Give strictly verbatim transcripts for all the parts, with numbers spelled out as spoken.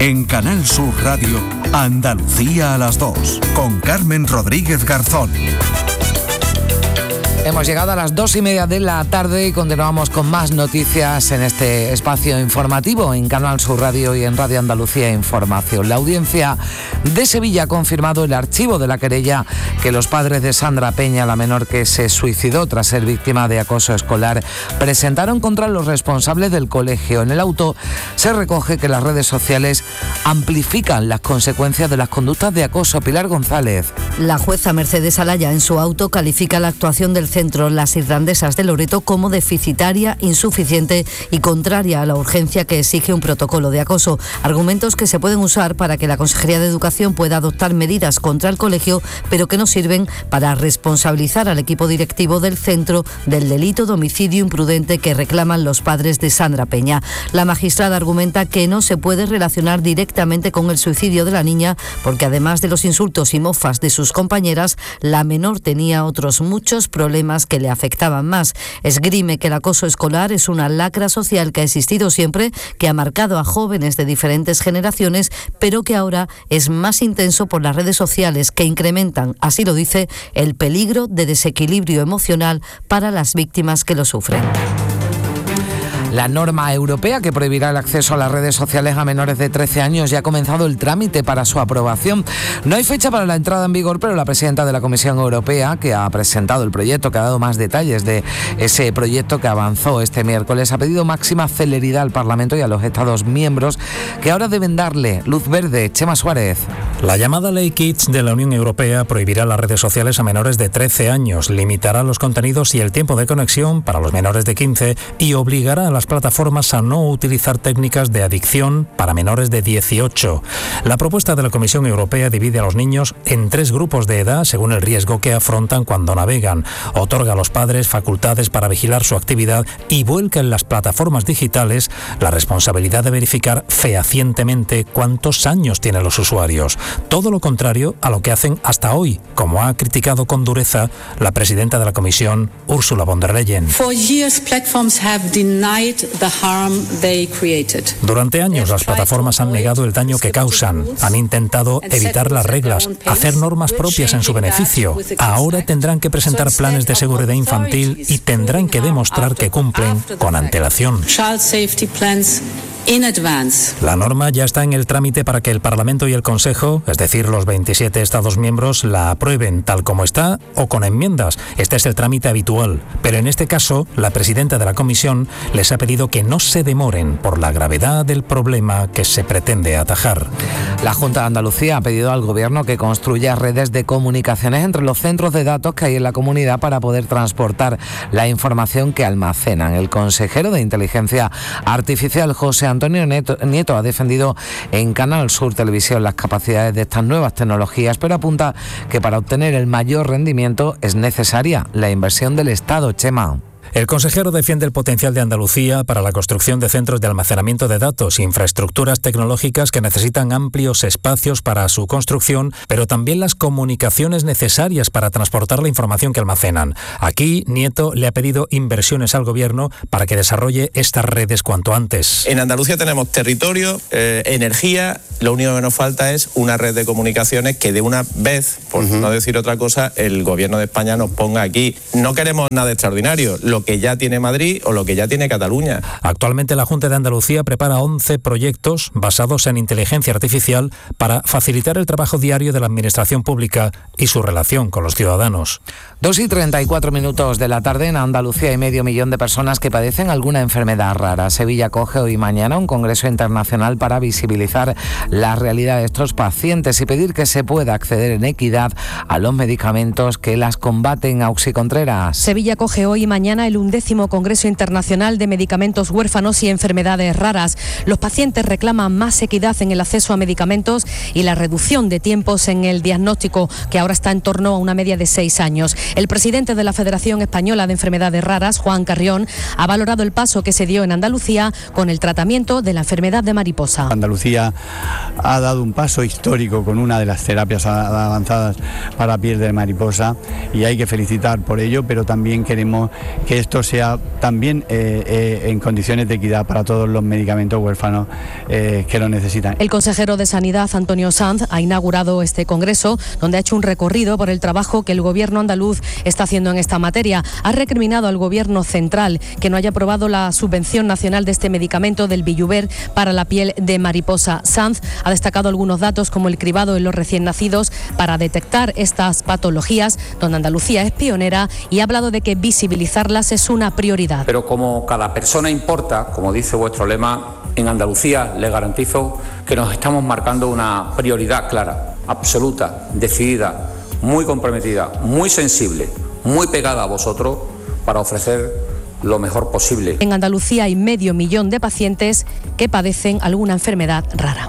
En Canal Sur Radio, Andalucía a las dos, con Carmen Rodríguez Garzón. Hemos llegado a las dos y media de la tarde y continuamos con más noticias en este espacio informativo en Canal Sur Radio y en Radio Andalucía Información. La audiencia de Sevilla ha confirmado el archivo de la querella que los padres de Sandra Peña, la menor que se suicidó tras ser víctima de acoso escolar, presentaron contra los responsables del colegio. En el auto se recoge que las redes sociales amplifican las consecuencias de las conductas de acoso. Pilar González. La jueza Mercedes Alaya en su auto califica la actuación del centro Las Irlandesas de Loreto como deficitaria, insuficiente y contraria a la urgencia que exige un protocolo de acoso. Argumentos que se pueden usar para que la Consejería de Educación pueda adoptar medidas contra el colegio, pero que no sirven para responsabilizar al equipo directivo del centro del delito de homicidio imprudente que reclaman los padres de Sandra Peña. La magistrada argumenta que no se puede relacionar directamente con el suicidio de la niña porque además de los insultos y mofas de sus compañeras, la menor tenía otros muchos problemas que le afectaban más. Esgrime que el acoso escolar es una lacra social que ha existido siempre, que ha marcado a jóvenes de diferentes generaciones, pero que ahora es más intenso por las redes sociales que incrementan, así lo dice, el peligro de desequilibrio emocional para las víctimas que lo sufren. La norma europea que prohibirá el acceso a las redes sociales a menores de trece años ya ha comenzado el trámite para su aprobación. No hay fecha para la entrada en vigor, pero la presidenta de la Comisión Europea, que ha presentado el proyecto, que ha dado más detalles de ese proyecto que avanzó este miércoles, ha pedido máxima celeridad al Parlamento y a los Estados miembros, que ahora deben darle luz verde. Chema Suárez. La llamada Ley Kids de la Unión Europea prohibirá las redes sociales a menores de trece años, limitará los contenidos y el tiempo de conexión para los menores de quince y obligará a las plataformas a no utilizar técnicas de adicción para menores de dieciocho. La propuesta de la Comisión Europea divide a los niños en tres grupos de edad según el riesgo que afrontan cuando navegan, otorga a los padres facultades para vigilar su actividad y vuelca en las plataformas digitales la responsabilidad de verificar fehacientemente cuántos años tienen los usuarios. Todo lo contrario a lo que hacen hasta hoy, como ha criticado con dureza la presidenta de la Comisión, Ursula von der Leyen. For years, platforms have denied the harm they created. Durante años las plataformas han negado el daño que causan, han intentado evitar las reglas, hacer normas propias en su beneficio. Ahora tendrán que presentar planes de seguridad infantil y tendrán que demostrar que cumplen con antelación. In advance. La norma ya está en el trámite para que el Parlamento y el Consejo, es decir, los veintisiete Estados miembros, la aprueben tal como está o con enmiendas. Este es el trámite habitual. Pero en este caso, la presidenta de la Comisión les ha pedido que no se demoren por la gravedad del problema que se pretende atajar. La Junta de Andalucía ha pedido al Gobierno que construya redes de comunicaciones entre los centros de datos que hay en la comunidad para poder transportar la información que almacenan. El consejero de Inteligencia Artificial, José Antonio Nieto, Nieto, ha defendido en Canal Sur Televisión las capacidades de estas nuevas tecnologías, pero apunta que para obtener el mayor rendimiento es necesaria la inversión del Estado. Chema. El consejero defiende el potencial de Andalucía para la construcción de centros de almacenamiento de datos, infraestructuras tecnológicas que necesitan amplios espacios para su construcción, pero también las comunicaciones necesarias para transportar la información que almacenan. Aquí, Nieto le ha pedido inversiones al Gobierno para que desarrolle estas redes cuanto antes. En Andalucía tenemos territorio, eh, energía, lo único que nos falta es una red de comunicaciones que de una vez, por uh-huh. no decir otra cosa, el Gobierno de España nos ponga aquí. No queremos nada extraordinario, lo que ya tiene Madrid o lo que ya tiene Cataluña. Actualmente la Junta de Andalucía prepara once proyectos basados en inteligencia artificial para facilitar el trabajo diario de la administración pública y su relación con los ciudadanos. Dos y treinta y cuatro minutos de la tarde. En Andalucía hay medio millón de personas que padecen alguna enfermedad rara. Sevilla acoge hoy y mañana un congreso internacional para visibilizar la realidad de estos pacientes y pedir que se pueda acceder en equidad a los medicamentos que las combaten. Auxi Contreras. Sevilla acoge hoy y mañana el undécimo Congreso Internacional de Medicamentos Huérfanos y Enfermedades Raras. Los pacientes reclaman más equidad en el acceso a medicamentos y la reducción de tiempos en el diagnóstico, que ahora está en torno a una media de seis años. El presidente de la Federación Española de Enfermedades Raras, Juan Carrión, ha valorado el paso que se dio en Andalucía con el tratamiento de la enfermedad de mariposa. Andalucía ha dado un paso histórico con una de las terapias avanzadas para piel de mariposa y hay que felicitar por ello, pero también queremos que esto sea también eh, eh, en condiciones de equidad para todos los medicamentos huérfanos eh, que lo necesitan. El consejero de Sanidad, Antonio Sanz, ha inaugurado este congreso donde ha hecho un recorrido por el trabajo que el gobierno andaluz está haciendo en esta materia. Ha recriminado al gobierno central que no haya aprobado la subvención nacional de este medicamento del Bijuver para la piel de mariposa. Sanz ha destacado algunos datos como el cribado en los recién nacidos para detectar estas patologías, donde Andalucía es pionera, y ha hablado de que visibilizarlas es una prioridad. Pero como cada persona importa, como dice vuestro lema, en Andalucía les garantizo que nos estamos marcando una prioridad clara, absoluta, decidida, muy comprometida, muy sensible, muy pegada a vosotros para ofrecer lo mejor posible. En Andalucía hay medio millón de pacientes que padecen alguna enfermedad rara.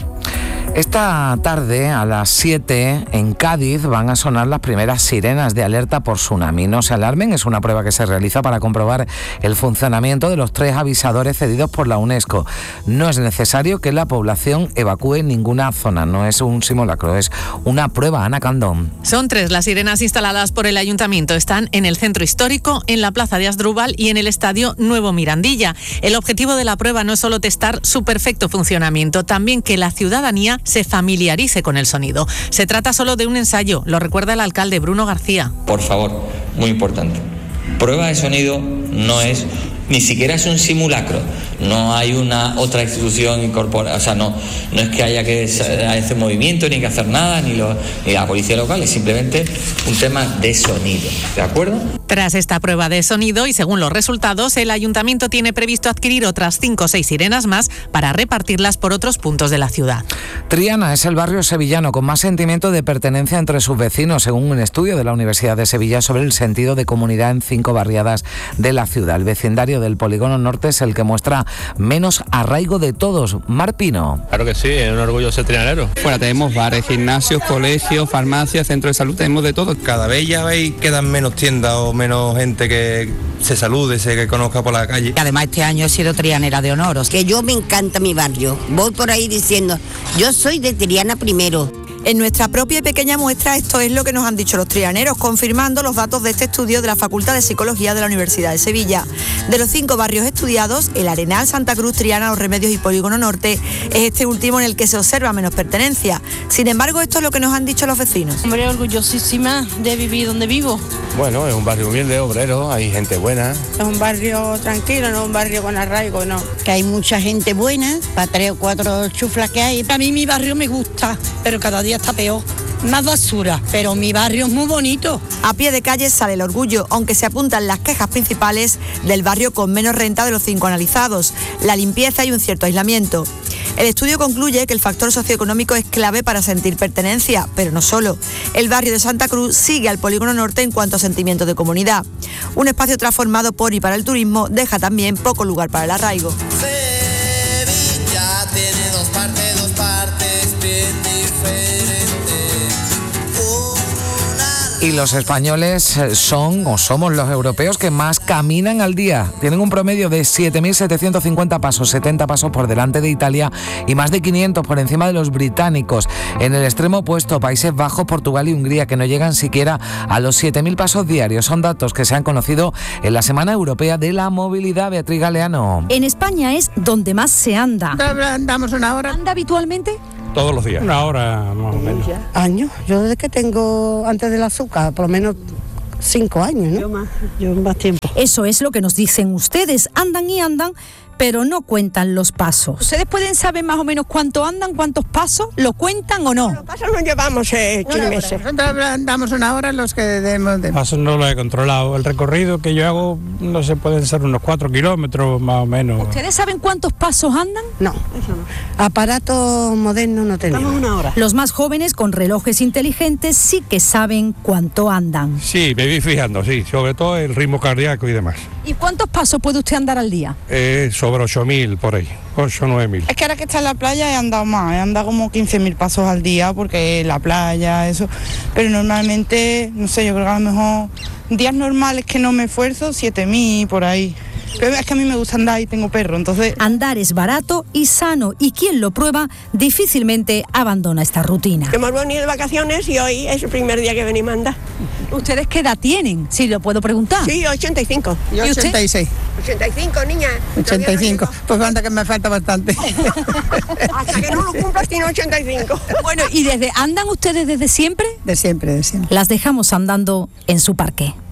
Esta tarde, a las siete, en Cádiz, van a sonar las primeras sirenas de alerta por tsunami. No se alarmen, es una prueba que se realiza para comprobar el funcionamiento de los tres avisadores cedidos por la UNESCO. No es necesario que la población evacúe ninguna zona, no es un simulacro, es una prueba. Ana Candón. Son tres las sirenas instaladas por el Ayuntamiento. Están en el Centro Histórico, en la Plaza de Asdrúbal y en el Estadio Nuevo Mirandilla. El objetivo de la prueba no es solo testar su perfecto funcionamiento, también que la ciudadanía se familiarice con el sonido. Se trata solo de un ensayo, lo recuerda el alcalde Bruno García. Por favor, muy importante. Prueba de sonido no es, ni siquiera es un simulacro. No hay una otra institución incorporada, o sea, no, no es que haya que hacer movimiento, ni que hacer nada, ni, lo, ni la policía local, es simplemente un tema de sonido, ¿de acuerdo? Tras esta prueba de sonido y según los resultados, el Ayuntamiento tiene previsto adquirir otras cinco o seis sirenas más para repartirlas por otros puntos de la ciudad. Triana es el barrio sevillano con más sentimiento de pertenencia entre sus vecinos, según un estudio de la Universidad de Sevilla sobre el sentido de comunidad en cinco barriadas de la ciudad. El vecindario del Polígono Norte es el que muestra menos arraigo de todos. Mar Pino. Claro que sí, es un orgullo ser trianero. Bueno, tenemos bares, gimnasios, colegios, farmacias, centros de salud, tenemos de todo. Cada vez ya veis quedan menos tiendas o menos gente que se salude, se que conozca por la calle. Además este año he sido trianera de honor. Que yo me encanta mi barrio. Voy por ahí diciendo, yo soy de Triana primero. En nuestra propia y pequeña muestra esto es lo que nos han dicho los trianeros, confirmando los datos de este estudio de la Facultad de Psicología de la Universidad de Sevilla. De los cinco barrios estudiados, El Arenal, Santa Cruz, Triana, Los Remedios y Polígono Norte es este último en el que se observa menos pertenencia. Sin embargo, esto es lo que nos han dicho los vecinos. Hombre, orgullosísima de vivir donde vivo. Bueno, es un barrio humilde, obrero, hay gente buena. Es un barrio tranquilo, no un barrio con arraigo, no. Que hay mucha gente buena, para tres o cuatro chuflas que hay. A mí mi barrio me gusta, pero cada día está peor. Más basura, pero mi barrio es muy bonito. A pie de calle sale el orgullo, aunque se apuntan las quejas principales del barrio con menos renta de los cinco analizados, la limpieza y un cierto aislamiento. El estudio concluye que el factor socioeconómico es clave para sentir pertenencia, pero no solo. El barrio de Santa Cruz sigue al Polígono Norte en cuanto a sentimiento de comunidad. Un espacio transformado por y para el turismo deja también poco lugar para el arraigo. Sevilla tiene dos partes, dos partes bien diferentes. Y los españoles son o somos los europeos que más caminan al día. Tienen un promedio de siete mil setecientos cincuenta pasos, setenta pasos por delante de Italia y más de quinientos por encima de los británicos. En el extremo opuesto, Países Bajos, Portugal y Hungría, que no llegan siquiera a los siete mil pasos diarios. Son datos que se han conocido en la Semana Europea de la Movilidad. Beatriz Galeano. En España es donde más se anda. ¿Andamos una hora? ¿Anda habitualmente? Todos los días. Una hora más o menos. Años. Yo desde que tengo, antes del azúcar, por lo menos cinco años, ¿no? Yo más, yo más tiempo. Eso es lo que nos dicen ustedes. Andan y andan, pero no cuentan los pasos. ¿Ustedes pueden saber más o menos cuánto andan, cuántos pasos? ¿Lo cuentan o no? Los pasos los llevamos eh, meses. Nosotros andamos una hora los que debemos de... Pasos no lo he controlado. El recorrido que yo hago, no sé, pueden ser unos cuatro kilómetros más o menos. ¿Ustedes saben cuántos pasos andan? No, eso no. Aparatos modernos no tenemos. Estamos una hora. Los más jóvenes con relojes inteligentes sí que saben cuánto andan. Sí, me vi fijando, sí, sobre todo el ritmo cardíaco y demás. ¿Y cuántos pasos puede usted andar al día? Eh, sobre ocho mil por ahí, ocho o nueve mil. Es que ahora que está en la playa he andado más, he andado como quince mil pasos al día porque la playa, eso. Pero normalmente, no sé, yo creo que a lo mejor días normales que no me esfuerzo, siete mil por ahí. Pero es que a mí me gusta andar y tengo perro, entonces... Andar es barato y sano, y quien lo prueba difícilmente abandona esta rutina. Hemos venido de vacaciones y hoy es el primer día que venimos a andar. ¿Ustedes qué edad tienen? Si lo puedo preguntar. Sí, ochenta y cinco. Yo ochenta y seis. ochenta y cinco, niña. ochenta y cinco. Pues anda que me falta bastante. Hasta que no lo cumplas tiene ochenta y cinco. Bueno, ¿y desde andan ustedes desde siempre? De siempre, de siempre. Las dejamos andando en su parque.